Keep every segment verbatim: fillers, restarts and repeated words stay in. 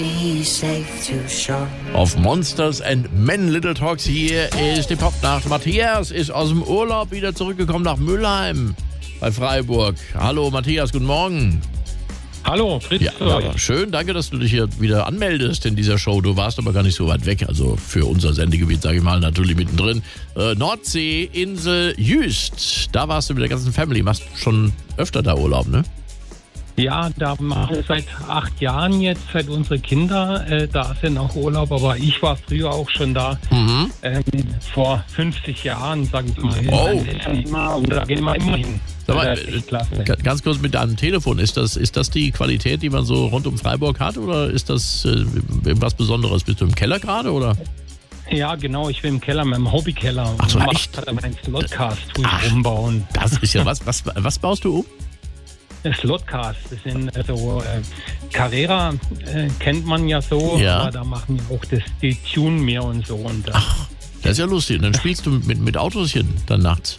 Auf Monsters and Men Little Talks hier ist die Popnacht. Matthias ist aus dem Urlaub wieder zurückgekommen nach Mülheim bei Freiburg. Hallo Matthias, guten Morgen. Hallo, Fritz. Ja, ja, schön, danke, dass du dich hier wieder anmeldest in dieser Show. Du warst aber gar nicht so weit weg, also für unser Sendegebiet, sage ich mal, natürlich mittendrin. Äh, Nordsee, Insel Jüst, da warst du mit der ganzen Family. Machst schon öfter da Urlaub, ne? Ja, da machen wir seit acht Jahren jetzt, seit unsere Kinder äh, da sind auch Urlaub, aber ich war früher auch schon da, mhm. ähm, vor fünfzig Jahren, sage ich mal. Oh. Immer, und da gehen wir immer hin. Sag mal, äh, ganz kurz mit deinem Telefon, ist das, ist das die Qualität, die man so rund um Freiburg hat, oder ist das äh, was Besonderes? Bist du im Keller gerade, oder? Ja, genau, ich bin im Keller, meinem Hobbykeller. Ach so, echt? Ich meinen Slotcast umbauen. Das ist ja was, was, was baust du um? Slotcast, das sind so äh, Carrera, äh, kennt man ja so, ja. Aber da machen wir auch das, die Tune mehr und so. Und, äh, Ach, das ist ja lustig. Und dann spielst du mit, mit Autoschen dann nachts?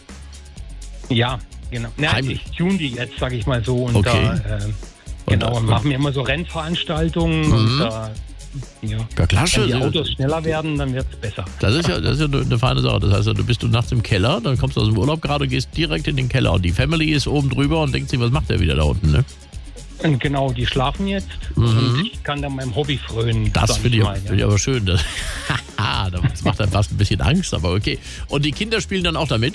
Ja, genau. Na, ich tune die jetzt, sag ich mal so. Und okay. da, äh, genau, und machen wir immer so Rennveranstaltungen mhm. und da Ja. Ja, klasse. Wenn die Autos schneller werden, dann wird es besser. Das ist ja, das ist ja eine feine Sache. Das heißt, du bist du nachts im Keller, dann kommst du aus dem Urlaub gerade, gehst direkt in den Keller und die Family ist oben drüber und denkt sich, was macht der wieder da unten, ne? Und genau, die schlafen jetzt mhm. und ich kann dann meinem Hobby frönen. Das finde ich, mal, find ich aber schön. Das, das macht dann fast ein bisschen Angst, aber okay. Und die Kinder spielen dann auch damit?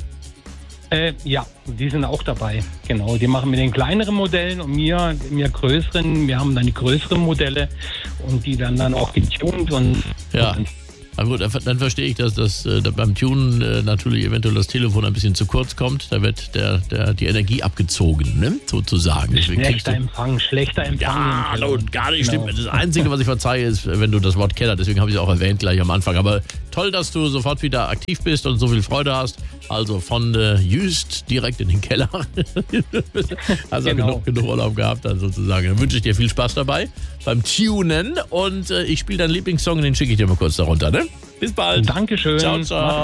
Äh, ja, die sind auch dabei, genau. Die machen mit den kleineren Modellen und mir, mir größeren. Wir haben dann die größeren Modelle und die dann dann auch getuned und ja. Und aber gut, dann verstehe ich, dass das äh, beim Tunen äh, natürlich eventuell das Telefon ein bisschen zu kurz kommt. Da wird der, der, die Energie abgezogen, ne? Sozusagen. Deswegen schlechter Empfang, schlechter Empfang. Ja, hallo, gar nicht genau. Stimmt. Das Einzige, was ich verzeihe, ist, wenn du das Wort Keller, deswegen habe ich es auch erwähnt gleich am Anfang. Aber toll, dass du sofort wieder aktiv bist und so viel Freude hast. Also von äh, Jüst direkt in den Keller. Also genau. genug, genug Urlaub gehabt, dann sozusagen. Dann wünsche ich dir viel Spaß dabei beim Tunen und äh, ich spiele deinen Lieblingssong und den schicke ich dir mal kurz darunter, ne? Bis bald. Dankeschön. Ciao, ciao.